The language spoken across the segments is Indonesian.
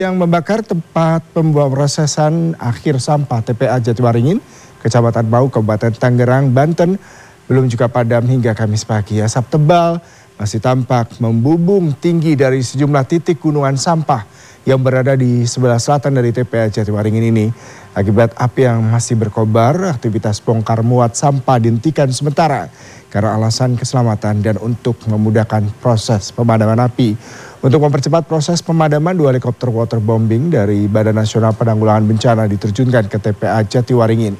Yang membakar tempat pemrosesan akhir sampah TPA Jatiwaringin, Kecamatan Bau, Kabupaten Tangerang, Banten, belum juga padam hingga Kamis pagi. Asap tebal masih tampak membubung tinggi dari sejumlah titik gunungan sampah yang berada di sebelah selatan dari TPA Jatiwaringin ini. Akibat api yang masih berkobar, aktivitas bongkar muat sampah dihentikan sementara karena alasan keselamatan dan untuk memudahkan proses pemadaman api. Untuk mempercepat proses pemadaman, 2 helikopter waterbombing dari Badan Nasional Penanggulangan Bencana diterjunkan ke TPA Jatiwaringin.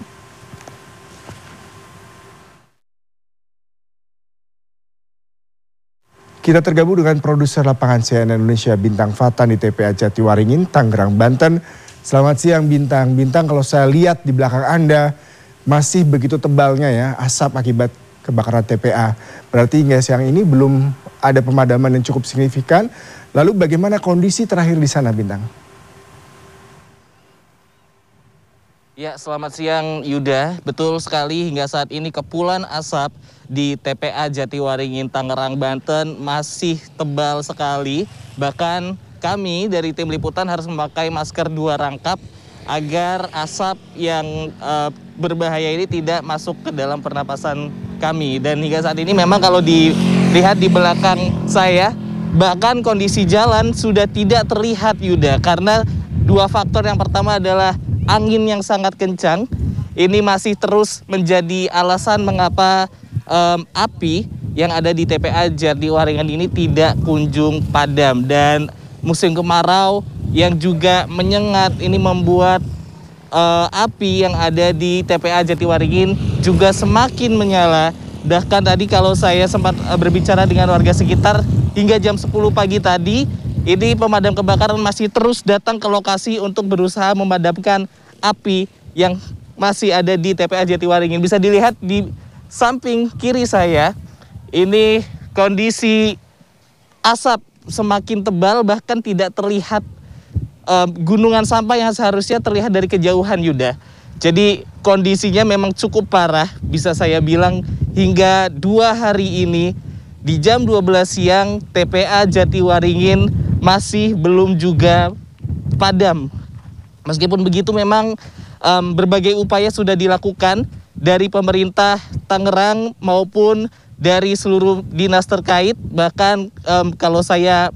Kita tergabung dengan produser lapangan CNN Indonesia Bintang Fatan di TPA Jatiwaringin, Tangerang, Banten. Selamat siang Bintang. Bintang, kalau saya lihat di belakang Anda masih begitu tebalnya ya asap akibat kebakaran TPA. Berarti hingga siang ini belum ada pemadaman yang cukup signifikan. Lalu bagaimana kondisi terakhir di sana, Bintang? Ya, selamat siang Yuda. Betul sekali, hingga saat ini kepulan asap di TPA Jatiwaringin, Tangerang, Banten masih tebal sekali. Bahkan kami dari tim liputan harus memakai masker 2 rangkap agar asap yang berbahaya ini tidak masuk ke dalam pernapasan kami. Dan hingga saat ini memang kalau dilihat di belakang saya, bahkan kondisi jalan sudah tidak terlihat Yuda, karena 2 faktor. Yang pertama adalah angin yang sangat kencang. Ini masih terus menjadi alasan mengapa api yang ada di TPA Jatiwaringin ini tidak kunjung padam. Dan musim kemarau yang juga menyengat ini membuat api yang ada di TPA Jatiwaringin juga semakin menyala. Bahkan tadi kalau saya sempat berbicara dengan warga sekitar, hingga jam 10 pagi tadi, ini pemadam kebakaran masih terus datang ke lokasi untuk berusaha memadamkan api yang masih ada di TPA Jatiwaringin. Bisa dilihat di samping kiri saya, ini kondisi asap semakin tebal, bahkan tidak terlihat gunungan sampah yang seharusnya terlihat dari kejauhan Yuda. Jadi kondisinya memang cukup parah, bisa saya bilang hingga 2 hari ini di jam 12 siang TPA Jatiwaringin masih belum juga padam. Meskipun begitu memang berbagai upaya sudah dilakukan dari pemerintah Tangerang maupun dari seluruh dinas terkait. Bahkan kalau saya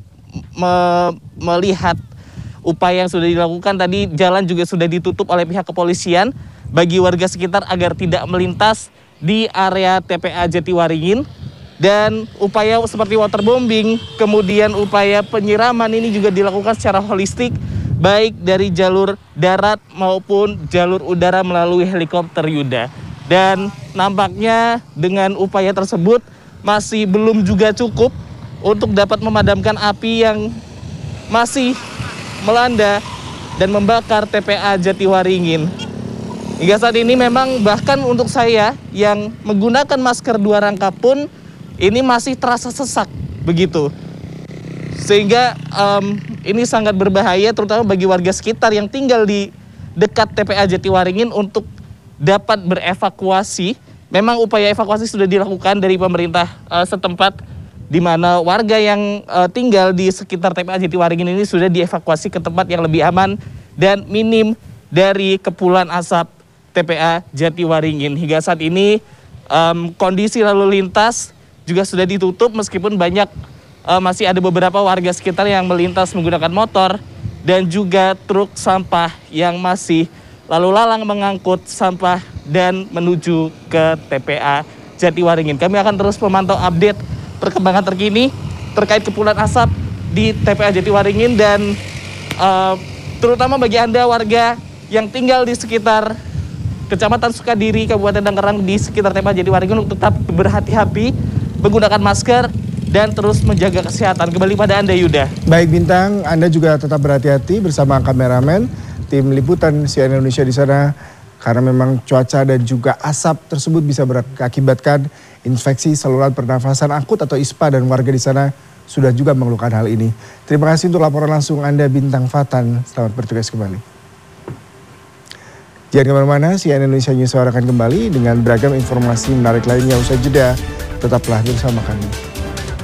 melihat upaya yang sudah dilakukan tadi, jalan juga sudah ditutup oleh pihak kepolisian bagi warga sekitar agar tidak melintas di area TPA Jatiwaringin. Dan upaya seperti waterbombing, kemudian upaya penyiraman ini juga dilakukan secara holistik, baik dari jalur darat maupun jalur udara melalui helikopter Yuda. Dan nampaknya dengan upaya tersebut masih belum juga cukup untuk dapat memadamkan api yang masih melanda dan membakar TPA Jatiwaringin. Hingga saat ini memang bahkan untuk saya yang menggunakan masker 2 rangkap pun ini masih terasa sesak begitu. Sehingga ini sangat berbahaya terutama bagi warga sekitar yang tinggal di dekat TPA Jatiwaringin untuk dapat berevakuasi. Memang upaya evakuasi sudah dilakukan dari pemerintah setempat, di mana warga yang tinggal di sekitar TPA Jatiwaringin ini sudah dievakuasi ke tempat yang lebih aman dan minim dari kepulan asap TPA Jatiwaringin. Hingga saat ini kondisi lalu lintas juga sudah ditutup, meskipun banyak masih ada beberapa warga sekitar yang melintas menggunakan motor dan juga truk sampah yang masih lalu lalang mengangkut sampah dan menuju ke TPA Jatiwaringin. Kami akan terus memantau update perkembangan terkini terkait kepulan asap di TPA Jatiwaringin, dan terutama bagi Anda warga yang tinggal di sekitar Kecamatan Sukadiri, Kabupaten Tangerang, di sekitar TPA Jatiwaringin untuk tetap berhati-hati, menggunakan masker dan terus menjaga kesehatan. Kembali pada Anda Yuda. Baik Bintang, Anda juga tetap berhati-hati bersama kameramen tim liputan CNN Indonesia di sana, karena memang cuaca dan juga asap tersebut bisa berakibatkan infeksi saluran pernafasan akut atau ISPA, dan warga di sana sudah juga mengeluhkan hal ini. Terima kasih untuk laporan langsung Anda Bintang Fatan. Selamat bertugas kembali. Jangan kemana-mana, CNN Indonesia News akan kembali dengan beragam informasi menarik lainnya usai jeda. Tetaplah bersama kami.